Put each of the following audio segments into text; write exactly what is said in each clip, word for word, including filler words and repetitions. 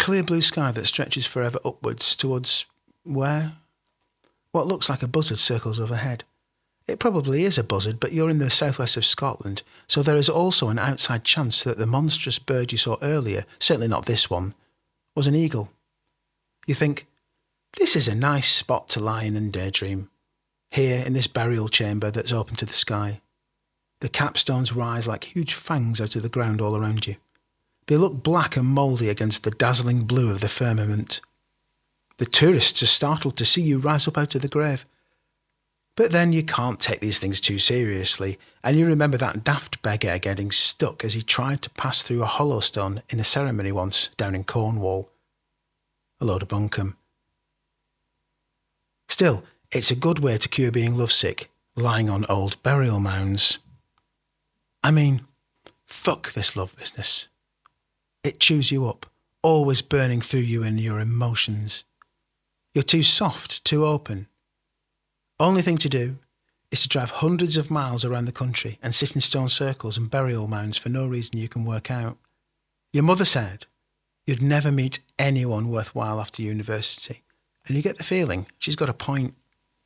clear blue sky that stretches forever upwards towards where? What looks like a buzzard circles overhead. It probably is a buzzard, but you're in the southwest of Scotland, so there is also an outside chance that the monstrous bird you saw earlier, certainly not this one, was an eagle. You think, this is a nice spot to lie in and daydream. Here in this burial chamber that's open to the sky. The capstones rise like huge fangs out of the ground all around you. They look black and mouldy against the dazzling blue of the firmament. The tourists are startled to see you rise up out of the grave. But then you can't take these things too seriously, and you remember that daft beggar getting stuck as he tried to pass through a hollow stone in a ceremony once down in Cornwall. A load of bunkum. Still, it's a good way to cure being lovesick, lying on old burial mounds. I mean, fuck this love business. It chews you up, always burning through you and your emotions. You're too soft, too open. Only thing to do is to drive hundreds of miles around the country and sit in stone circles and burial mounds for no reason you can work out. Your mother said you'd never meet anyone worthwhile after university, and you get the feeling she's got a point.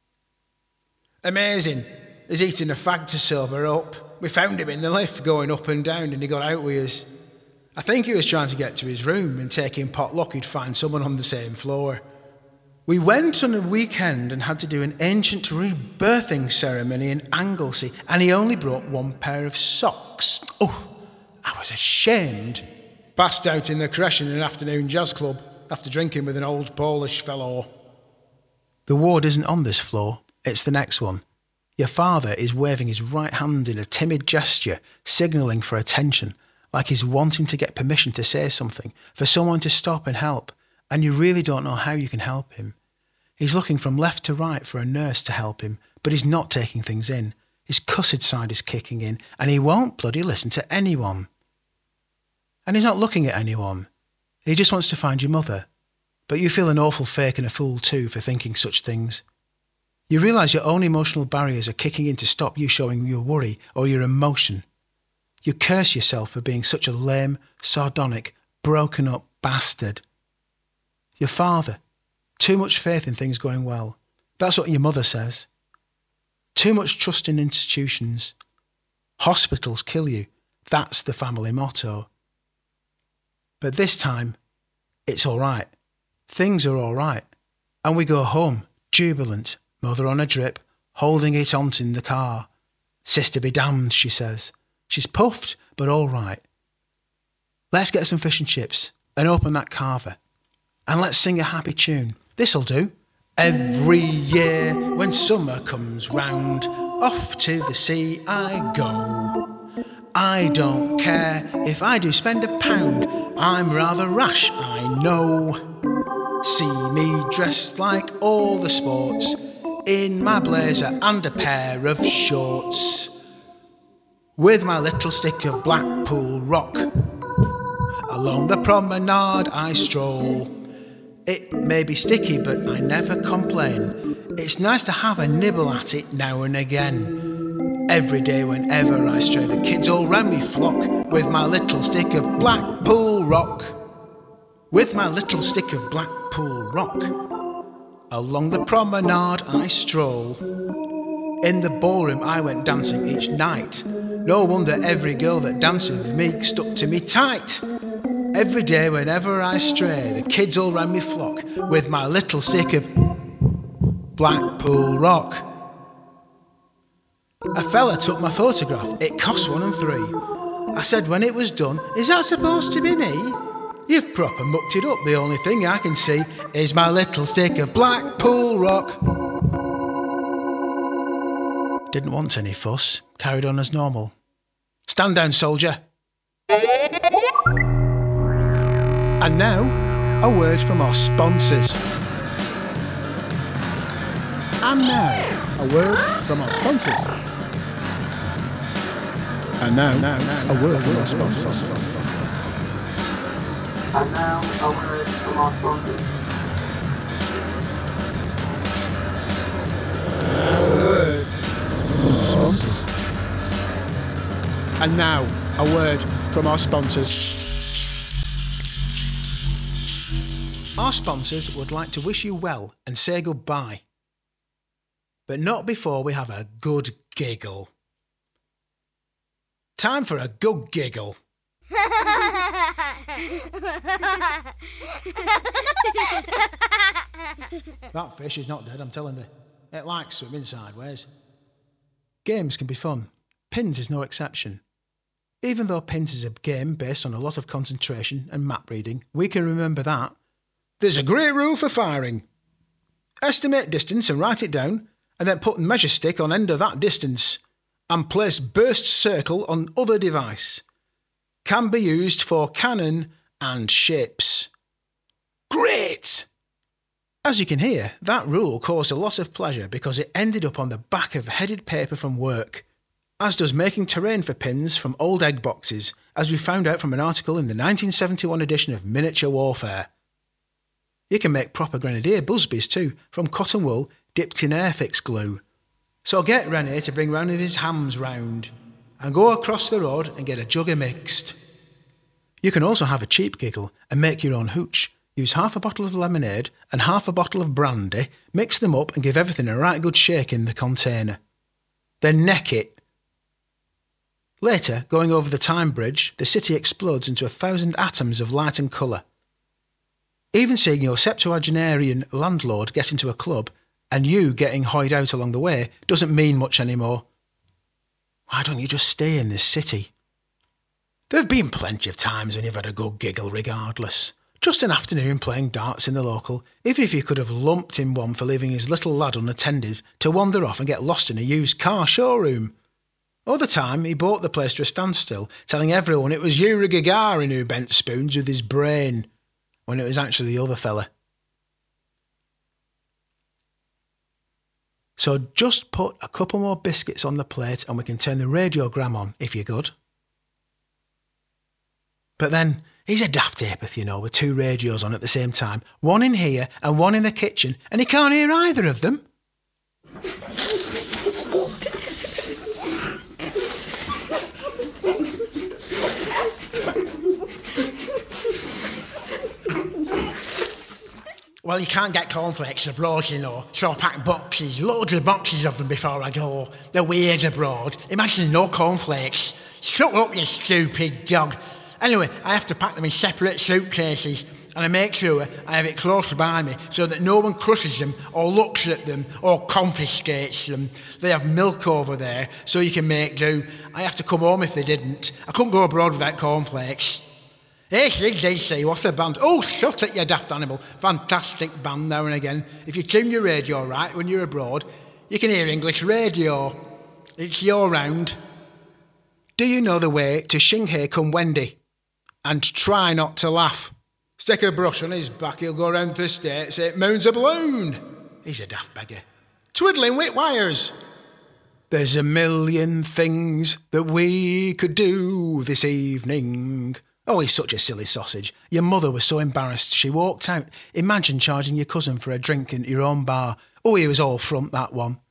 Amazing. He's eating a fag to sober up. We found him in the lift going up and down and he got out with us. I think he was trying to get to his room and taking potluck he'd find someone on the same floor. We went on a weekend and had to do an ancient rebirthing ceremony in Anglesey, and he only brought one pair of socks. Oh, I was ashamed. Passed out in the creche in an afternoon jazz club after drinking with an old Polish fellow. The ward isn't on this floor, it's the next one. Your father is waving his right hand in a timid gesture, signalling for attention, like he's wanting to get permission to say something, for someone to stop and help, and you really don't know how you can help him. He's looking from left to right for a nurse to help him, but he's not taking things in. His cussed side is kicking in, and he won't bloody listen to anyone. And he's not looking at anyone. He just wants to find your mother. But you feel an awful fake and a fool too for thinking such things. You realise your own emotional barriers are kicking in to stop you showing your worry or your emotion. You curse yourself for being such a lame, sardonic, broken up bastard. Your father, too much faith in things going well. That's what your mother says. Too much trust in institutions. Hospitals kill you. That's the family motto. But this time, it's all right. Things are all right. And we go home, jubilant, mother on a drip, holding it onto in the car. Sister be damned, she says. She's puffed, but all right. Let's get some fish and chips and open that carver. And let's sing a happy tune. This'll do. Every year when summer comes round, off to the sea I go. I don't care if I do spend a pound, I'm rather rash, I know. See me dressed like all the sports, in my blazer and a pair of shorts, with my little stick of Blackpool rock. Along the promenade I stroll. It may be sticky, but I never complain. It's nice to have a nibble at it now and again. Every day whenever I stray, the kids all round me flock, with my little stick of Blackpool rock. With my little stick of Blackpool rock. Along the promenade I stroll. In the ballroom I went dancing each night. No wonder every girl that danced with me stuck to me tight. Every day whenever I stray, the kids all round me flock, with my little stick of Blackpool rock. A fella took my photograph, it cost one and three. I said when it was done, is that supposed to be me? You've proper mucked it up, the only thing I can see is my little stick of Blackpool rock. Didn't want any fuss, carried on as normal. Stand down, soldier. And now, a word from our sponsors. And now, a word from our sponsors. And now, now, now a word from our sponsors. And now, a word from our sponsors. A word from our sponsors. And now, a word from our sponsors. Our sponsors would like to wish you well and say goodbye. But not before we have a good giggle. Time for a good giggle. That fish is not dead, I'm telling you. It likes swimming sideways. Games can be fun. Pins is no exception. Even though Pins is a game based on a lot of concentration and map reading, we can remember that. There's a great rule for firing. Estimate distance and write it down, and then put measure stick on end of that distance, and place burst circle on other device. Can be used for cannon and ships. Great! As you can hear, that rule caused a lot of pleasure because it ended up on the back of headed paper from work, as does making terrain for pins from old egg boxes, as we found out from an article in the nineteen seventy-one edition of Miniature Warfare. You can make proper grenadier busbies too, from cotton wool dipped in Airfix glue. So get Rennie to bring round of his hams round, and go across the road and get a jug of mixed. You can also have a cheap giggle and make your own hooch. Use half a bottle of lemonade and half a bottle of brandy, mix them up and give everything a right good shake in the container. Then neck it. Later, going over the Time Bridge, the city explodes into a thousand atoms of light and colour. Even seeing your septuagenarian landlord get into a club and you getting hoyed out along the way doesn't mean much anymore. Why don't you just stay in this city? There have been plenty of times when you've had a good giggle regardless. Just an afternoon playing darts in the local, even if you could have lumped in one for leaving his little lad unattended to wander off and get lost in a used car showroom. Other time, he brought the place to a standstill, telling everyone it was Yuri Gagarin who bent spoons with his brain, when it was actually the other fella. So just put a couple more biscuits on the plate and we can turn the radiogram on, if you're good. But then, he's a daft apeth, you know, with two radios on at the same time, one in here and one in the kitchen, and he can't hear either of them. Well, you can't get cornflakes abroad, you know, so I pack boxes, loads of boxes of them before I go. They're weird abroad. Imagine no cornflakes. Shut up, you stupid dog. Anyway, I have to pack them in separate suitcases, and I make sure I have it close by me so that no one crushes them or looks at them or confiscates them. They have milk over there, so you can make do. I have to come home if they didn't. I couldn't go abroad without cornflakes. Hey, Sig D C, what a band. Oh, shut it, you daft animal. Fantastic band now and again. If you tune your radio right when you're abroad, you can hear English radio. It's your round. Do you know the way to Shing Hei Come Wendy? And try not to laugh. Stick a brush on his back, he'll go round the States, it moons a balloon. He's a daft beggar. Twiddling with wires. There's a million things that we could do this evening. Oh, he's such a silly sausage. Your mother was so embarrassed she walked out. Imagine charging your cousin for a drink in your own bar. Oh, he was all front, that one.